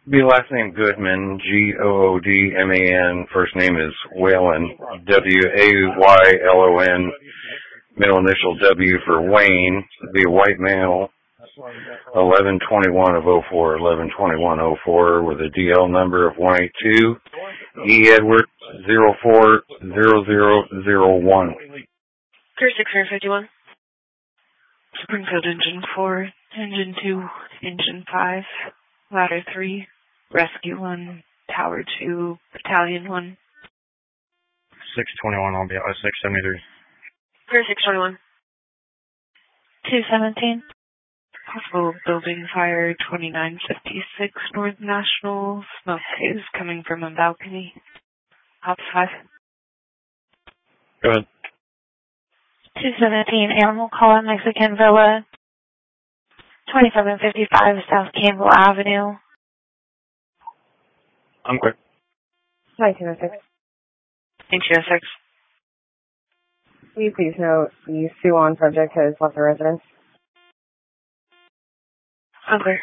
Be last name Goodman, Goodman. First name is Whalen, Waylon. Middle initial W for Wayne. Be a white male. 1121 of 04, 112104 with a DL number of 182. E. Edward 040001. Clear 651. Springfield Engine 4, Engine 2, Engine 5, Ladder 3, Rescue 1, Tower 2, Battalion 1. 621, I'll be out at 673. Clear 621. 217. Possible building fire 2956 North National. Smoke is coming from a balcony. Hop 5. Go ahead. 217, Animal Call at Mexican Villa, 2755 South Campbell Avenue. I'm quick. 1906. 1906. Will you please note the Suwon subject has left the residence? Unclear.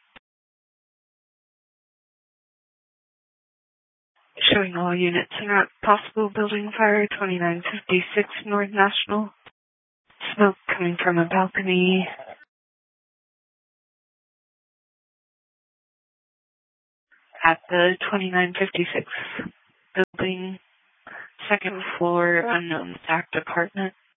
Showing all units in route. Possible building fire 2956 North National. Smoke coming from a balcony. At the 2956 building, second floor, unknown stacked apartment.